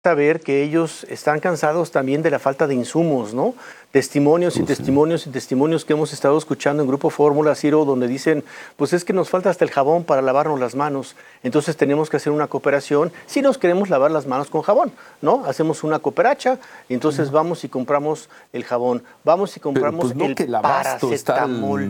saber que ellos están cansados también de la falta de insumos, ¿no? Testimonios y testimonios y testimonios que hemos estado escuchando en Grupo Fórmula, Ciro, donde dicen, pues es que nos falta hasta el jabón para lavarnos las manos, entonces tenemos que hacer una cooperación, si nos queremos lavar las manos con jabón, ¿no? Hacemos una cooperacha, y entonces vamos y compramos el jabón, vamos y compramos no, el que el abasto está al paracetamol.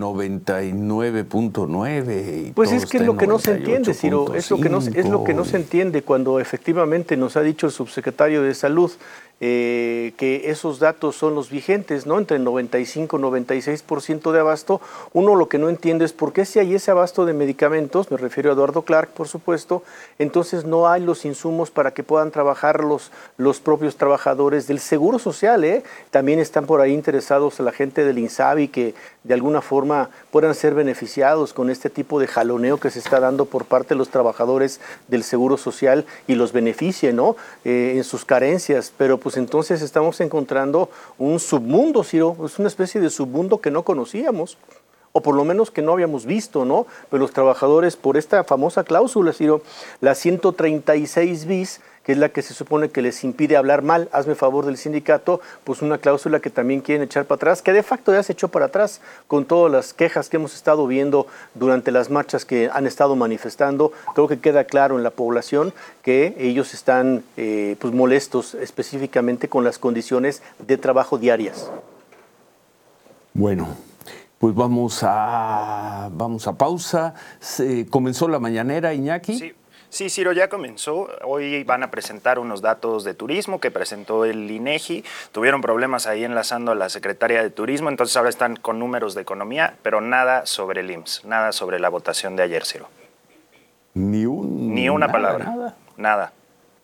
99.9 Pues es que es lo que no se entiende, Ciro, es lo que no se entiende cuando efectivamente nos ha dicho el subsecretario de Salud que esos datos son los vigentes, ¿no? Entre el 95 y 96% de abasto. Uno lo que no entiende es por qué si hay ese abasto de medicamentos, me refiero a Eduardo Clark, por supuesto, entonces no hay los insumos para que puedan trabajar los propios trabajadores del Seguro Social, ¿eh? También están por ahí interesados la gente del INSABI que de alguna forma puedan ser beneficiados con este tipo de jaloneo que se está dando por parte de los trabajadores del Seguro Social y los beneficie, ¿no? En sus carencias, pero pues entonces estamos encontrando un submundo, Ciro, es una especie de submundo que no conocíamos, o por lo menos que no habíamos visto, ¿no? Pero los trabajadores, por esta famosa cláusula, Ciro, la 136 bis, que es la que se supone que les impide hablar mal, hazme favor del sindicato, pues una cláusula que también quieren echar para atrás, que de facto ya se echó para atrás con todas las quejas que hemos estado viendo durante las marchas que han estado manifestando. Creo que queda claro en la población que ellos están pues molestos específicamente con las condiciones de trabajo diarias. Bueno, pues vamos a pausa. ¿Comenzó la mañanera, Iñaki? Sí, Ciro, ya comenzó. Hoy van a presentar unos datos de turismo que presentó el INEGI. Tuvieron problemas ahí enlazando a la Secretaría de Turismo, entonces ahora están con números de economía, pero nada sobre el IMSS, nada sobre la votación de ayer, Ciro. Ni una palabra. Nada.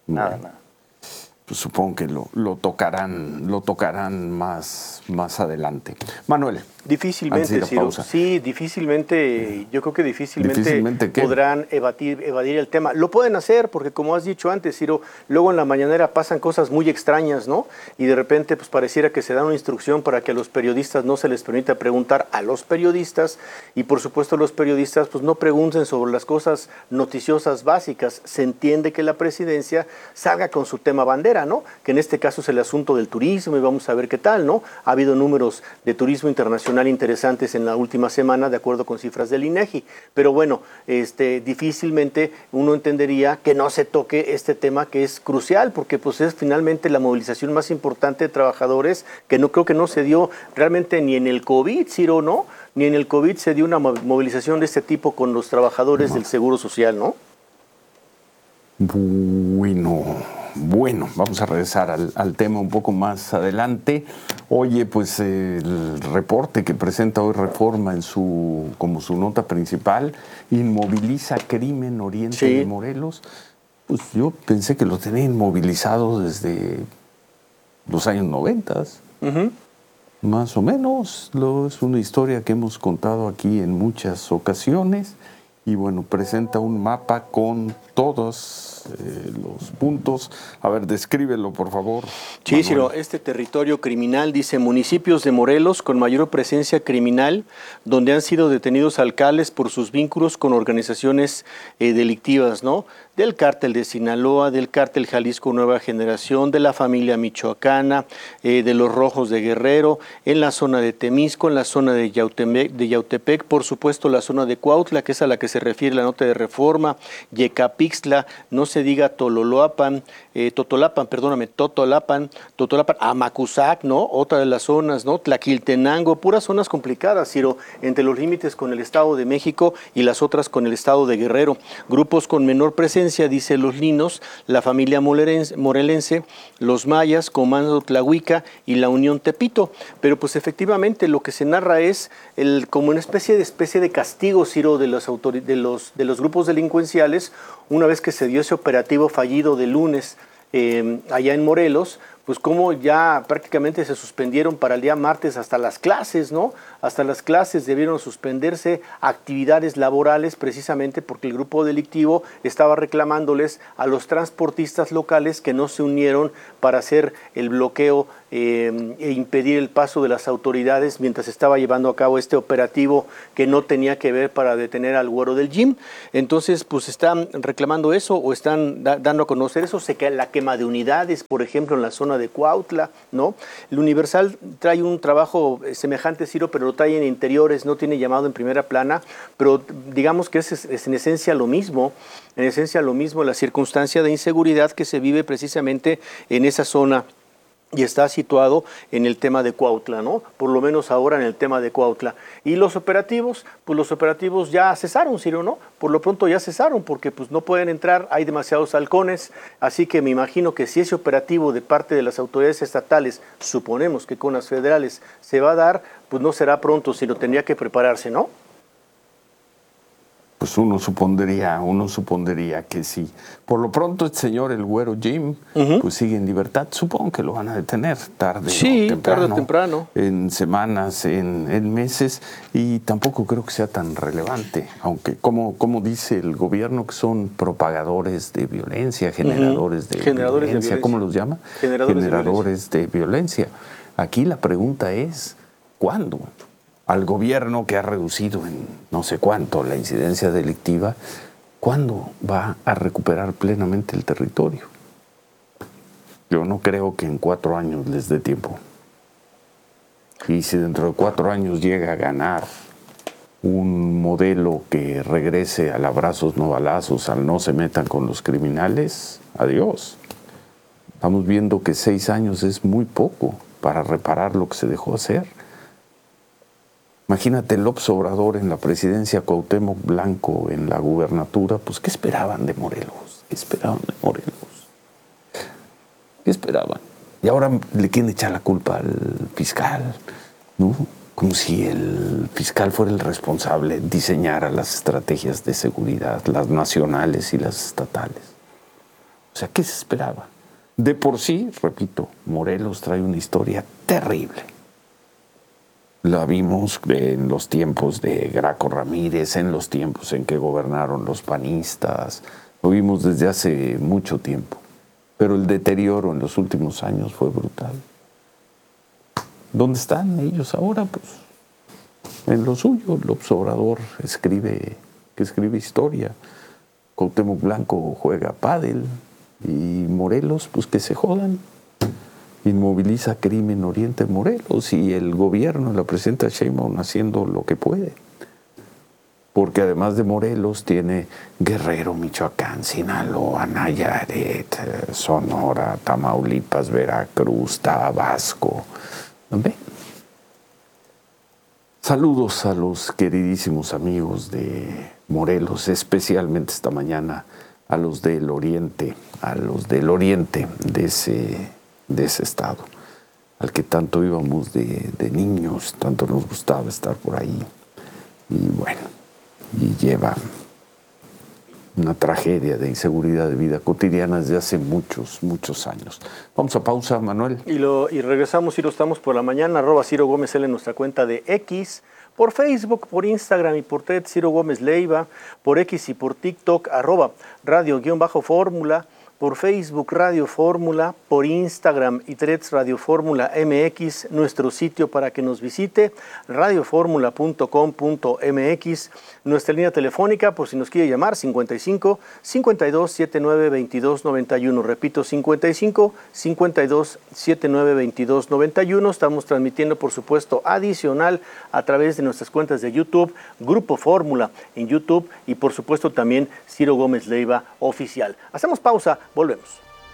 Pues supongo que lo tocarán más adelante. Manuel. Difícilmente, Ciro. Sí, difícilmente, yo creo que difícilmente podrán evadir el tema. Lo pueden hacer porque, como has dicho antes, Ciro, luego en la mañanera pasan cosas muy extrañas, ¿no? Y de repente, pues pareciera que se da una instrucción para que a los periodistas no se les permita preguntar a los periodistas y, por supuesto, los periodistas pues no pregunten sobre las cosas noticiosas básicas. Se entiende que la presidencia salga con su tema bandera, ¿no? Que en este caso es el asunto del turismo y vamos a ver qué tal, ¿no? Ha habido números de turismo internacional interesantes en la última semana, de acuerdo con cifras del INEGI. Pero bueno, difícilmente uno entendería que no se toque este tema que es crucial, porque pues es finalmente la movilización más importante de trabajadores, que no creo que no se dio realmente ni en el COVID, Ciro, ¿no? Ni en el COVID se dio una movilización de este tipo con los trabajadores del Seguro Social, ¿no? Bueno, vamos a regresar al tema un poco más adelante. Oye, pues el reporte que presenta hoy Reforma como su nota principal, inmoviliza crimen Oriente de Morelos. Pues yo pensé que lo tenía inmovilizado desde los años 90. Más o menos. Es una historia que hemos contado aquí en muchas ocasiones. Y bueno, presenta un mapa con todos los puntos. A ver, descríbelo, por favor. Sí, Ciro, este territorio criminal, dice, municipios de Morelos con mayor presencia criminal, donde han sido detenidos alcaldes por sus vínculos con organizaciones delictivas, ¿no? Del cártel de Sinaloa, del cártel Jalisco Nueva Generación, de la familia michoacana, de los Rojos de Guerrero, en la zona de Temisco, en la zona de Yautepec, por supuesto la zona de Cuautla, que es a la que se refiere la nota de Reforma, Yecapixtla, no se diga Totolapan, Amacuzac, ¿no? Otra de las zonas, ¿no? Tlaquiltenango, puras zonas complicadas, Ciro, entre los límites con el Estado de México y las otras con el Estado de Guerrero. Grupos con menor presencia, dice los Linos, la familia morelense, los mayas, Comando Tlahuica y la Unión Tepito. Pero pues efectivamente lo que se narra es como una especie de castigo, Ciro, de los grupos delincuenciales, una vez que se dio ese operativo fallido de lunes allá en Morelos, pues cómo ya prácticamente se suspendieron para el día martes hasta las clases, ¿no? Hasta las clases debieron suspenderse, actividades laborales, precisamente porque el grupo delictivo estaba reclamándoles a los transportistas locales que no se unieron para hacer el bloqueo e impedir el paso de las autoridades mientras estaba llevando a cabo este operativo que no tenía que ver para detener al güero del gym. Entonces, pues están reclamando eso o están dando a conocer eso. Se cae la quema de unidades, por ejemplo, en la zona de Cuautla, ¿no? El Universal trae un trabajo semejante, Ciro, pero lo trae en interiores, no tiene llamado en primera plana, pero digamos que es en esencia lo mismo, la circunstancia de inseguridad que se vive precisamente en esa zona. Y está situado en el tema de Cuautla, ¿no? Por lo menos ahora en el tema de Cuautla. Y los operativos, pues los operativos ya cesaron, Ciro, ¿no? Por lo pronto ya cesaron porque pues no pueden entrar, hay demasiados halcones, así que me imagino que si ese operativo de parte de las autoridades estatales, suponemos que con las federales se va a dar, pues no será pronto, sino tendría que prepararse, ¿no? Pues uno supondría que sí. Por lo pronto el señor, el güero Jim, pues sigue en libertad. Supongo que lo van a detener tarde o temprano. En semanas, en meses, y tampoco creo que sea tan relevante. Aunque, como dice el gobierno, que son propagadores de violencia, generadores de violencia, ¿cómo los llama? Generadores de violencia. Aquí la pregunta es, ¿cuándo? Al gobierno que ha reducido en no sé cuánto la incidencia delictiva, ¿cuándo va a recuperar plenamente el territorio? Yo no creo que en 4 años les dé tiempo. Y si dentro de 4 años llega a ganar un modelo que regrese al abrazos no balazos, al no se metan con los criminales, adiós. Estamos viendo que 6 años es muy poco para reparar lo que se dejó hacer. Imagínate López Obrador en la presidencia, Cuauhtémoc Blanco en la gubernatura, pues ¿qué esperaban de Morelos? ¿Qué esperaban? Y ahora le quieren echar la culpa al fiscal, ¿no? Como si el fiscal fuera el responsable de diseñar las estrategias de seguridad, las nacionales y las estatales. O sea, ¿qué se esperaba? De por sí, repito, Morelos trae una historia terrible. La vimos en los tiempos de Graco Ramírez, en los tiempos en que gobernaron los panistas. Lo vimos desde hace mucho tiempo. Pero el deterioro en los últimos años fue brutal. ¿Dónde están ellos ahora? Pues en lo suyo. López Obrador escribe historia. Cuauhtémoc Blanco juega pádel. Y Morelos, pues que se jodan. Inmoviliza crimen Oriente Morelos y el gobierno, la presidenta Sheinbaum haciendo lo que puede. Porque además de Morelos tiene Guerrero, Michoacán, Sinaloa, Nayarit, Sonora, Tamaulipas, Veracruz, Tabasco. ¿Ven? Saludos a los queridísimos amigos de Morelos, especialmente esta mañana a los del oriente de ese estado, al que tanto íbamos de niños, tanto nos gustaba estar por ahí. Y bueno, y lleva una tragedia de inseguridad de vida cotidiana desde hace muchos años. Vamos a pausa, Manuel. Y regresamos, Ciro, estamos por la mañana, @Ciro Gómez L en nuestra cuenta de X, por Facebook, por Instagram y por Twitter, Ciro Gómez Leiva, por X y por TikTok, @radio_fórmula, por Facebook Radio Fórmula, por Instagram y Threads Radio Fórmula MX, nuestro sitio para que nos visite, radioformula.com.mx, nuestra línea telefónica por si nos quiere llamar, 55 52 79 22 91, repito, 55 52 79 22 91, estamos transmitiendo por supuesto adicional a través de nuestras cuentas de YouTube, Grupo Fórmula en YouTube y por supuesto también Ciro Gómez Leiva Oficial. Hacemos pausa. Volvemos.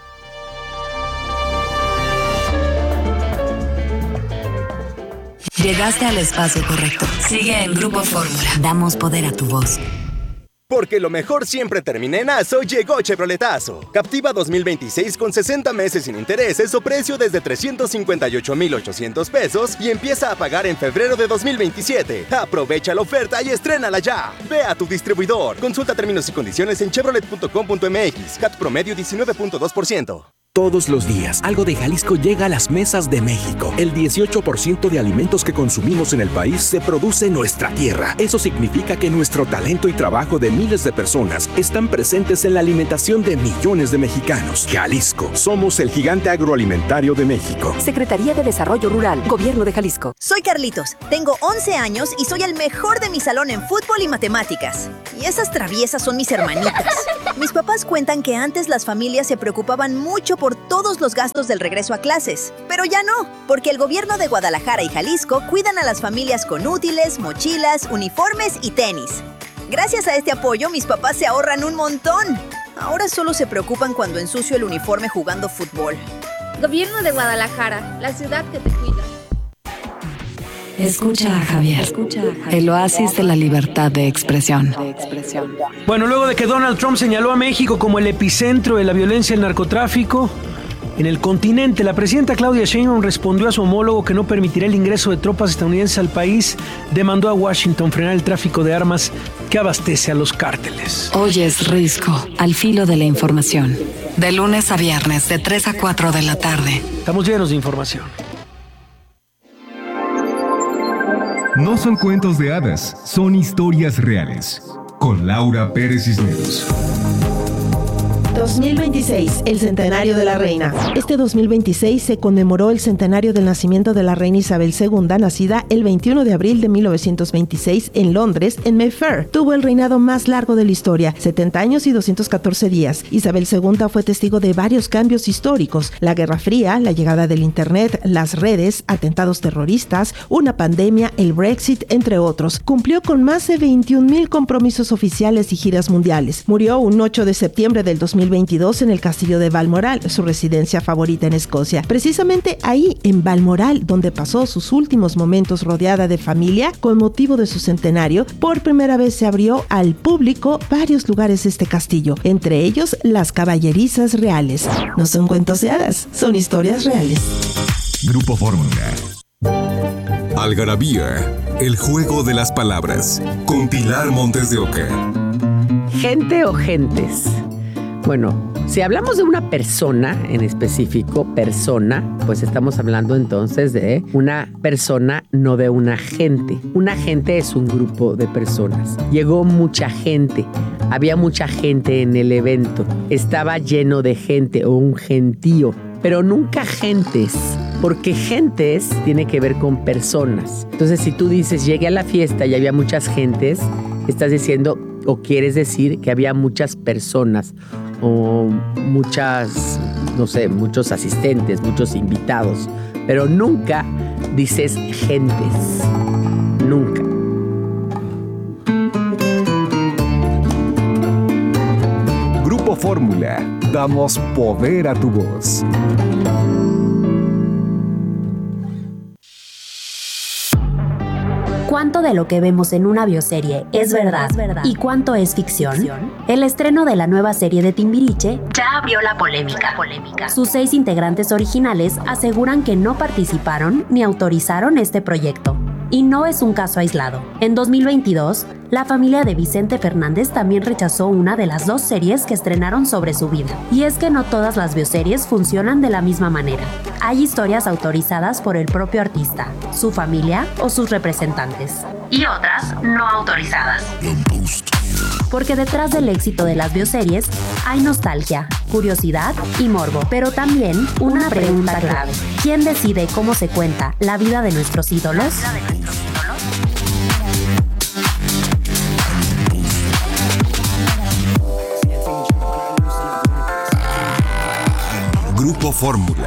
Llegaste al espacio correcto. Sigue en Grupo Fórmula. Damos poder a tu voz. Porque lo mejor siempre termina en Aso, llegó Chevroletazo. Captiva 2026 con 60 meses sin intereses o precio desde 358,800 pesos y empieza a pagar en febrero de 2027. Aprovecha la oferta y estrénala ya. Ve a tu distribuidor. Consulta términos y condiciones en chevrolet.com.mx. CAT promedio 19.2%. Todos los días, algo de Jalisco llega a las mesas de México. El 18% de alimentos que consumimos en el país se produce en nuestra tierra. Eso significa que nuestro talento y trabajo de miles de personas están presentes en la alimentación de millones de mexicanos. Jalisco, somos el gigante agroalimentario de México. Secretaría de Desarrollo Rural, Gobierno de Jalisco. Soy Carlitos, tengo 11 años y soy el mejor de mi salón en fútbol y matemáticas. Y esas traviesas son mis hermanitas. Mis papás cuentan que antes las familias se preocupaban mucho por todos los gastos del regreso a clases. Pero ya no, porque el gobierno de Guadalajara y Jalisco cuidan a las familias con útiles, mochilas, uniformes y tenis. Gracias a este apoyo, mis papás se ahorran un montón. Ahora solo se preocupan cuando ensucio el uniforme jugando fútbol. Gobierno de Guadalajara, la ciudad que te cuida. Escucha a Javier, el oasis de la libertad de expresión. Bueno, luego de que Donald Trump señaló a México como el epicentro de la violencia y el narcotráfico en el continente, la presidenta Claudia Sheinbaum respondió a su homólogo que no permitirá el ingreso de tropas estadounidenses al país. Demandó a Washington frenar el tráfico de armas que abastece a los cárteles. Oyes Risco, al filo de la información. De lunes a viernes, de 3 a 4 de la tarde. Estamos llenos de información. No son cuentos de hadas, son historias reales. Con Laura Pérez Cisneros. 2026, el centenario de la reina. Este 2026 se conmemoró el centenario del nacimiento de la reina Isabel II, nacida el 21 de abril de 1926 en Londres, en Mayfair. Tuvo el reinado más largo de la historia, 70 años y 214 días. Isabel II fue testigo de varios cambios históricos: la Guerra Fría, la llegada del Internet, las redes, atentados terroristas, una pandemia, el Brexit, entre otros. Cumplió con más de 21,000 compromisos oficiales y giras mundiales. Murió un 8 de septiembre del 2022 en el castillo de Balmoral, su residencia favorita en Escocia. Precisamente ahí, en Balmoral, donde pasó sus últimos momentos rodeada de familia, con motivo de su centenario, por primera vez se abrió al público varios lugares de este castillo, entre ellos las caballerizas reales. No son cuentos de hadas, son historias reales. Grupo Fórmula. Algarabía, el juego de las palabras. Con Pilar Montes de Oca. ¿Gente o gentes? Bueno, si hablamos de una persona en específico, pues estamos hablando entonces de una persona, no de una gente. Una gente es un grupo de personas. Llegó mucha gente, había mucha gente en el evento, estaba lleno de gente o un gentío, pero nunca gentes, porque gentes tiene que ver con personas. Entonces, si tú dices, llegué a la fiesta y había muchas gentes, estás diciendo o quieres decir que había muchas personas o muchas, no sé, muchos asistentes, muchos invitados, pero nunca dices gentes, nunca. Grupo Fórmula, damos poder a tu voz. ¿Cuánto de lo que vemos en una bioserie es verdad y cuánto es ficción? El estreno de la nueva serie de Timbiriche ya abrió la polémica. Sus 6 integrantes originales aseguran que no participaron ni autorizaron este proyecto. Y no es un caso aislado. En 2022, la familia de Vicente Fernández también rechazó una de las 2 series que estrenaron sobre su vida. Y es que no todas las bioseries funcionan de la misma manera. Hay historias autorizadas por el propio artista, su familia o sus representantes. Y otras no autorizadas. Porque detrás del éxito de las bioseries hay nostalgia, curiosidad y morbo. Pero también una pregunta clave. ¿Quién decide cómo se cuenta la vida de nuestros ídolos? Grupo Fórmula.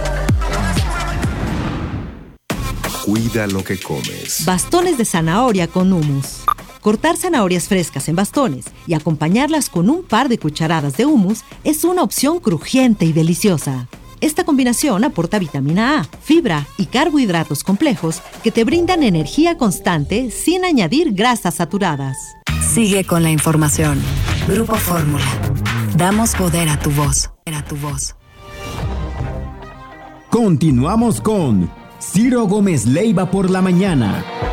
Cuida lo que comes. Bastones de zanahoria con hummus. Cortar zanahorias frescas en bastones y acompañarlas con un par de cucharadas de hummus es una opción crujiente y deliciosa. Esta combinación aporta vitamina A, fibra y carbohidratos complejos que te brindan energía constante sin añadir grasas saturadas. Sigue con la información. Grupo Fórmula. Damos poder a tu voz. Continuamos con Ciro Gómez Leiva por la mañana.